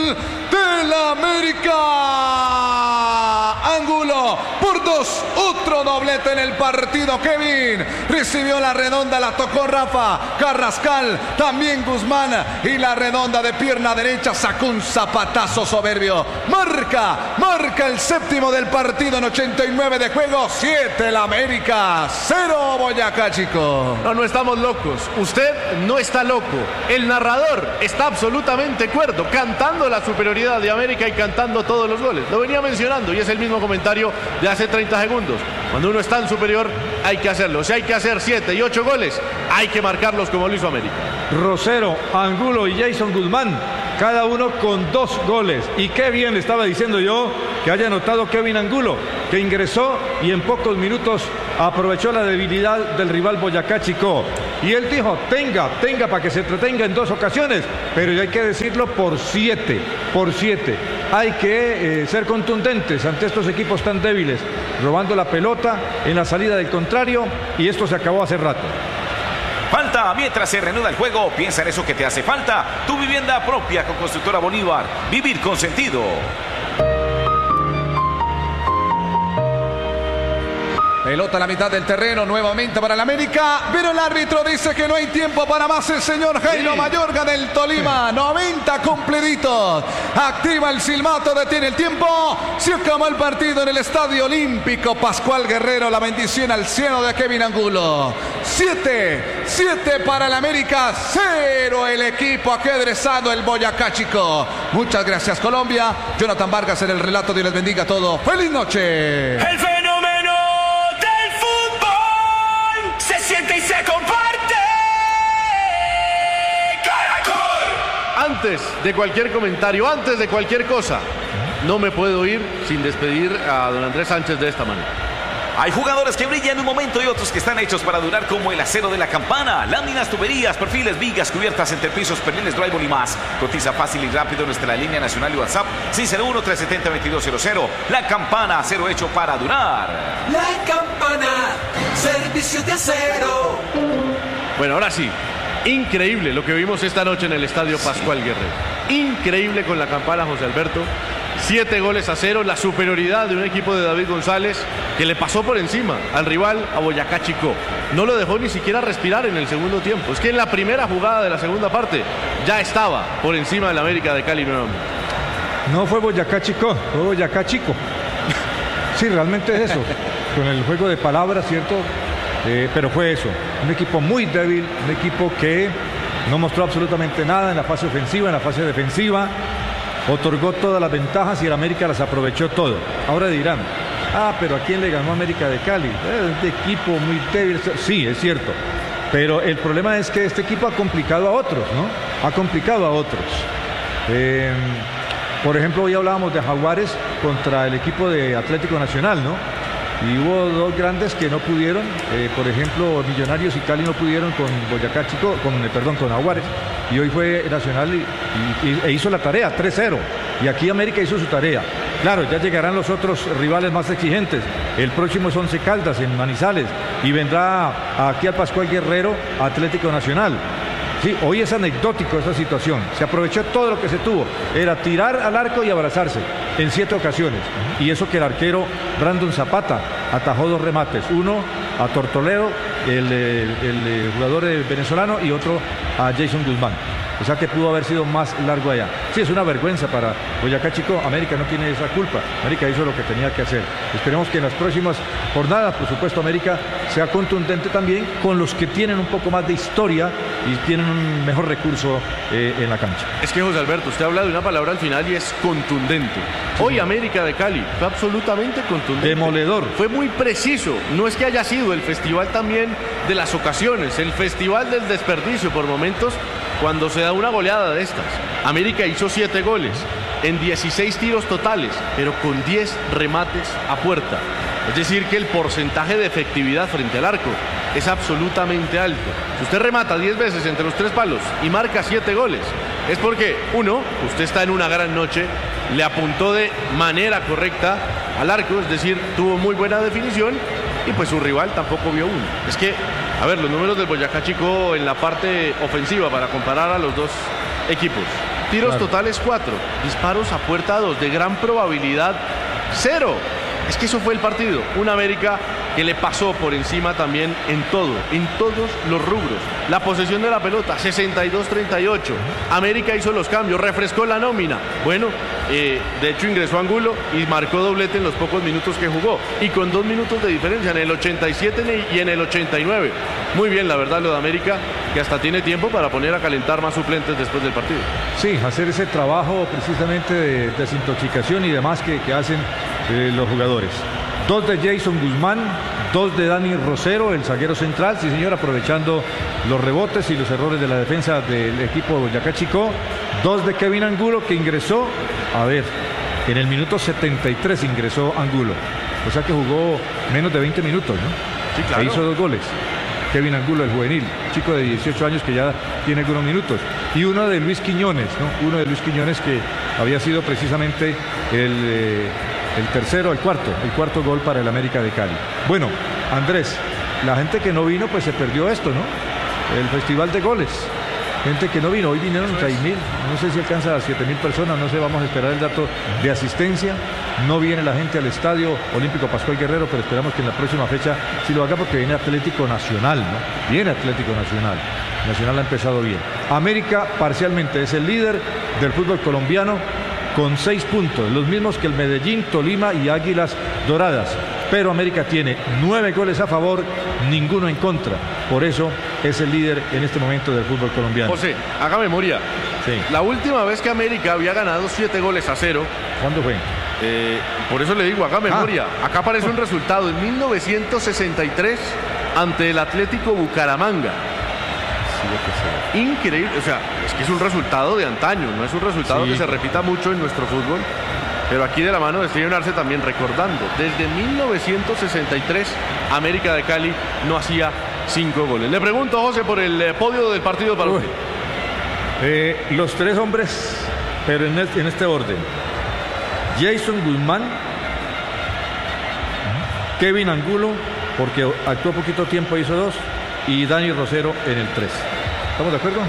del América. Ángulo por 2, otro doblete en el partido. Kevin recibió la redonda, la tocó Rafa Carrascal, también Guzmán, y la redonda de pierna derecha sacó un zapatazo soberbio. Marca el séptimo del partido en 89 de juego. 7 el América, 0 Boyacá Chico. No estamos locos. Usted no está loco. El narrador está absolutamente cuerdo, cantando la superioridad de América y cantando todos los goles. Lo venía mencionando y es el mismo comentario de hace 30 segundos. Cuando uno es tan superior, hay que hacerlo. Si hay que hacer 7 y 8 goles, hay que marcarlos como lo hizo América. Rosero, Angulo y Jason Guzmán, cada uno con 2 goles. Y qué bien le estaba diciendo yo que haya anotado Kevin Angulo, que ingresó y en pocos minutos aprovechó la debilidad del rival Boyacá Chico. Y él dijo, tenga para que se entretenga en 2 ocasiones, pero ya hay que decirlo por 7. Hay que ser contundentes ante estos equipos tan débiles, robando la pelota en la salida del contrario, y esto se acabó hace rato. Falta mientras se reanuda el juego. Piensa en eso que te hace falta. Tu vivienda propia con Constructora Bolívar. Vivir con sentido. Pelota a la mitad del terreno, nuevamente para el América, pero el árbitro dice que no hay tiempo para más. El señor Jairo Mayorga del Tolima, 90 cumpliditos. Activa el silbato, detiene el tiempo. Se acabó el partido en el Estadio Olímpico Pascual Guerrero. La bendición al cielo de Kevin Angulo. 7 para el América, 0 el equipo ajedrezado, el Boyacá Chico. Muchas gracias, Colombia. Jonathan Vargas en el relato. Dios les bendiga a todos. ¡Feliz noche! El fenómeno del fútbol se siente y se comparte. ¡Caracol! Antes de cualquier comentario, antes de cualquier cosa, no me puedo ir sin despedir a don Andrés Sánchez de esta manera. Hay jugadores que brillan en un momento y otros que están hechos para durar, como el acero de la campana. Láminas, tuberías, perfiles, vigas, cubiertas, entrepisos, perniles, drywall y más. Cotiza fácil y rápido en nuestra línea nacional y WhatsApp 601-370-2200. La Campana, acero hecho para durar. La Campana, servicio de acero. Bueno, ahora sí, increíble lo que vimos esta noche en el Estadio Pascual Guerrero. Increíble con la Campana, José Alberto. 7-0, la superioridad de un equipo de David González que le pasó por encima al rival, a Boyacá Chico. No lo dejó ni siquiera respirar en el segundo tiempo. Es que en la primera jugada de la segunda parte ya estaba por encima del América de Cali nuevamente. No fue Boyacá Chico, fue Boyacá Chico. Sí, realmente es eso. Con el juego de palabras, ¿cierto? Pero fue eso. Un equipo muy débil, un equipo que no mostró absolutamente nada en la fase ofensiva, en la fase defensiva. Otorgó todas las ventajas y el América las aprovechó todo. Ahora dirán, pero ¿a quién le ganó América de Cali? Es de equipo muy débil. Sí, es cierto. Pero el problema es que este equipo ha complicado a otros, ¿no? Ha complicado a otros. Por ejemplo, hoy hablábamos de Jaguares contra el equipo de Atlético Nacional, ¿no? Y hubo 2 grandes que no pudieron. Por ejemplo, Millonarios y Cali no pudieron con Boyacá Chico, con Jaguares. Y hoy fue Nacional e hizo la tarea, 3-0. Y aquí América hizo su tarea. Claro, ya llegarán los otros rivales más exigentes. El próximo es Once Caldas en Manizales. Y vendrá aquí al Pascual Guerrero Atlético Nacional. Sí, hoy es anecdótico esta situación. Se aprovechó todo lo que se tuvo. Era tirar al arco y abrazarse en 7 ocasiones. Y eso que el arquero Brandon Zapata atajó 2 remates. Uno a Tortoledo, el jugador venezolano, y otro a Jason Guzmán. O sea que pudo haber sido más largo allá. Sí, es una vergüenza para Boyacá Chico. América no tiene esa culpa. América hizo lo que tenía que hacer. Esperemos que en las próximas jornadas, por supuesto, América sea contundente también con los que tienen un poco más de historia y tienen un mejor recurso en la cancha. Es que, José Alberto, usted habla de una palabra al final y es contundente. Hoy América de Cali fue absolutamente contundente. Demoledor. Fue muy preciso. No es que haya sido el festival también de las ocasiones, el festival del desperdicio por momentos, cuando se da una goleada de estas. América hizo 7 goles en 16 tiros totales, pero con 10 remates a puerta. Es decir, que el porcentaje de efectividad frente al arco es absolutamente alto. Si usted remata 10 veces entre los 3 palos y marca 7 goles, es porque, uno, usted está en una gran noche, le apuntó de manera correcta al arco, es decir, tuvo muy buena definición, y pues su rival tampoco vio uno. Es que, a ver, los números del Boyacá Chico en la parte ofensiva, para comparar a los dos equipos. Tiros totales 4, disparos a puerta 2, de gran probabilidad 0. Es que eso fue el partido. Un América que le pasó por encima también en todo, en todos los rubros. La posesión de la pelota, 62-38. América hizo los cambios, refrescó la nómina. Bueno, de hecho ingresó Angulo y marcó doblete en los pocos minutos que jugó. Y con 2 minutos de diferencia, en el 87 y en el 89. Muy bien, la verdad, lo de América, que hasta tiene tiempo para poner a calentar más suplentes después del partido. Sí, hacer ese trabajo precisamente de desintoxicación y demás que hacen los jugadores. 2 de Jason Guzmán, 2 de Dani Rosero, el zaguero central, sí señor, aprovechando los rebotes y los errores de la defensa del equipo de Boyacá Chicó. 2 de Kevin Angulo, que ingresó, en el minuto 73 ingresó Angulo. O sea que jugó menos de 20 minutos, ¿no? Sí, claro. E hizo 2 goles. Kevin Angulo, el juvenil, chico de 18 años que ya tiene algunos minutos. Y uno de Luis Quiñones, ¿no? Uno de Luis Quiñones que había sido precisamente el cuarto gol para el América de Cali. Bueno, Andrés, la gente que no vino, pues se perdió esto, ¿no? El festival de goles. Gente que no vino, hoy vinieron 6.000, no sé si alcanza a 7.000 personas, no sé, vamos a esperar el dato de asistencia. No viene la gente al Estadio Olímpico Pascual Guerrero, pero esperamos que en la próxima fecha sí lo haga porque viene Atlético Nacional, ¿no? Viene Atlético Nacional. Nacional ha empezado bien. América parcialmente es el líder del fútbol colombiano con 6 puntos, los mismos que el Medellín, Tolima y Águilas Doradas. Pero América tiene 9 goles a favor, ninguno en contra. Por eso es el líder en este momento del fútbol colombiano. José, haga memoria. Sí. La última vez que América había ganado 7-0. ¿Cuándo fue? Por eso le digo, haga memoria. Acá aparece un resultado en 1963 ante el Atlético Bucaramanga. Increíble, o sea, es que es un resultado de antaño, no es un resultado que se repita mucho en nuestro fútbol. Pero aquí de la mano de Steven Arce también recordando, desde 1963 América de Cali no hacía 5 goles. Le pregunto, José, por el podio del partido para usted. Los 3 hombres, pero en este orden: Jason Guzmán, Kevin Angulo, porque actuó poquito tiempo, hizo 2, y Dani Rosero en el 3. ¿Estamos de acuerdo?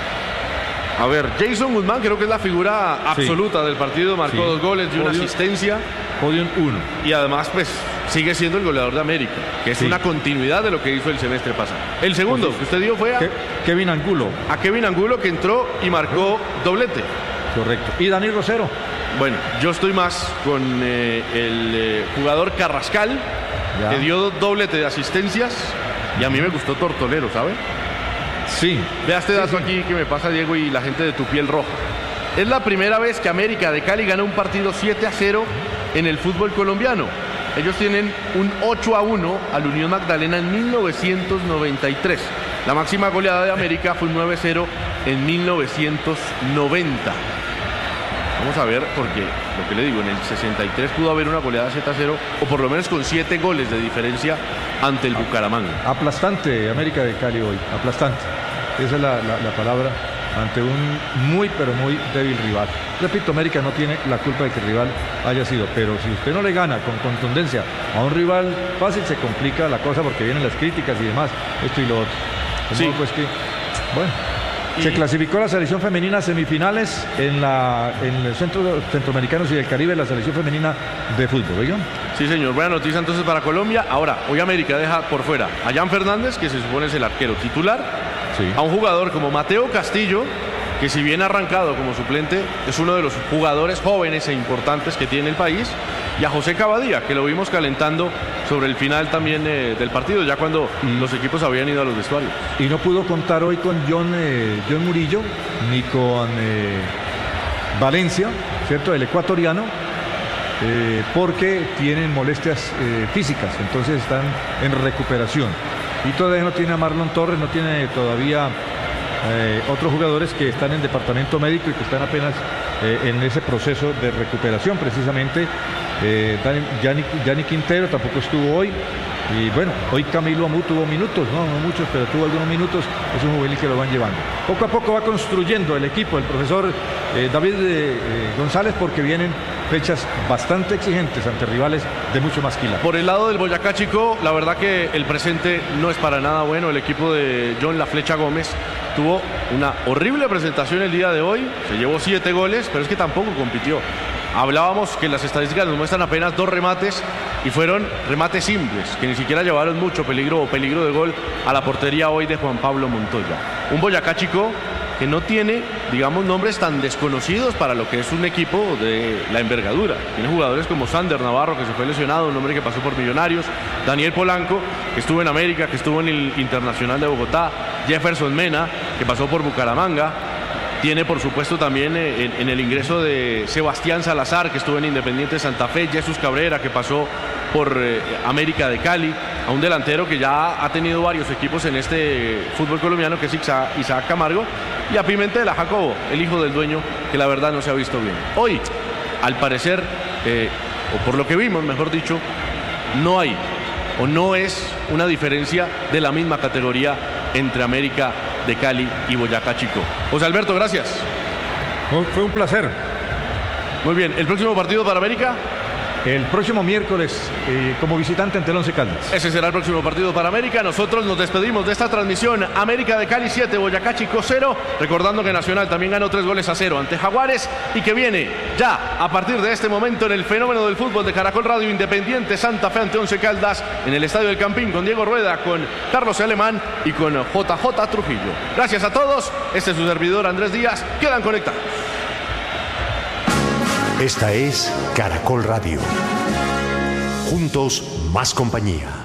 A ver, Jason Guzmán creo que es la figura absoluta del partido, marcó 2 goles y una asistencia. Podium 1. Y además, pues, sigue siendo el goleador de América, que es una continuidad de lo que hizo el semestre pasado. El segundo que usted dio fue a Kevin Angulo. A Kevin Angulo, que entró y marcó doblete. Correcto. Y Dani Rosero. Bueno, yo estoy más con el jugador Carrascal, que dio doblete de asistencias, y a mí me gustó Tortolero, ¿sabe? Sí. Vea este dato aquí que me pasa, Diego, y la gente de Tu Piel Roja. Es la primera vez que América de Cali gana un partido 7-0 en el fútbol colombiano. Ellos tienen un 8-1 al Unión Magdalena en 1993. La máxima goleada de América fue un 9-0 en 1990. Vamos a ver, porque lo que le digo, en el 63 pudo haber una goleada 7-0, o por lo menos con 7 goles de diferencia ante el Bucaramanga. Aplastante América de Cali hoy, aplastante. Esa es la palabra, ante un muy pero muy débil rival. Repito, América no tiene la culpa de que el rival haya sido, pero si usted no le gana con contundencia a un rival fácil, se complica la cosa porque vienen las críticas y demás, esto y lo otro. De modo, pues que, bueno. Se clasificó la selección femenina a semifinales en el Centroamericanos y del Caribe, la selección femenina de fútbol, ¿oigan? Sí, señor. Buena noticia entonces para Colombia. Ahora, hoy América deja por fuera a Jan Fernández, que se supone es el arquero titular, a un jugador como Mateo Castillo, que si bien ha arrancado como suplente, es uno de los jugadores jóvenes e importantes que tiene el país, y a José Cavadía, que lo vimos calentando sobre el final también del partido, ya cuando los equipos habían ido a los vestuarios. Y no pudo contar hoy con John Murillo, ni con Valencia, ¿cierto? El ecuatoriano, porque tienen molestias físicas, entonces están en recuperación. Y todavía no tiene a Marlon Torres, no tiene todavía otros jugadores que están en departamento médico y que están apenas en ese proceso de recuperación precisamente. Yanni Quintero tampoco estuvo hoy. Y bueno, hoy Camilo Amú tuvo minutos, no muchos, pero tuvo algunos minutos. Es un juvenil que lo van llevando. Poco a poco va construyendo el equipo el profesor David González, porque vienen fechas bastante exigentes ante rivales de mucho más quilate. Por el lado del Boyacá Chicó, la verdad que el presente no es para nada bueno. El equipo de John La Flecha Gómez tuvo una horrible presentación el día de hoy, se llevó 7 goles, pero es que tampoco compitió. Hablábamos que las estadísticas nos muestran apenas 2 remates y fueron remates simples, que ni siquiera llevaron mucho peligro o peligro de gol a la portería hoy de Juan Pablo Montoya. Un Boyacá Chico que no tiene, digamos, nombres tan desconocidos para lo que es un equipo de la envergadura. Tiene jugadores como Sander Navarro, que se fue lesionado, un hombre que pasó por Millonarios, Daniel Polanco, que estuvo en América, que estuvo en el Internacional de Bogotá, Jefferson Mena, que pasó por Bucaramanga. Tiene, por supuesto, también en el ingreso de Sebastián Salazar, que estuvo en Independiente Santa Fe, Jesús Cabrera, que pasó por América de Cali, a un delantero que ya ha tenido varios equipos en este fútbol colombiano, que es Isaac Camargo, y a Pimentel, a Jacobo, el hijo del dueño, que la verdad no se ha visto bien. Hoy, al parecer, o por lo que vimos, mejor dicho, no hay o no es una diferencia de la misma categoría entre América de Cali y Boyacá Chico. José Alberto, gracias. Fue un placer. Muy bien, ¿el próximo partido para América? El próximo miércoles, como visitante ante el Once Caldas. Ese será el próximo partido para América. Nosotros nos despedimos de esta transmisión. América de Cali 7, Boyacá Chico 0. Recordando que Nacional también ganó 3-0 ante Jaguares. Y que viene ya a partir de este momento en el fenómeno del fútbol de Caracol Radio, Independiente Santa Fe ante Once Caldas en el Estadio del Campín, con Diego Rueda, con Carlos Alemán y con JJ Trujillo. Gracias a todos. Este es su servidor Andrés Díaz. Quedan conectados. Esta es Caracol Radio. Juntos, más compañía.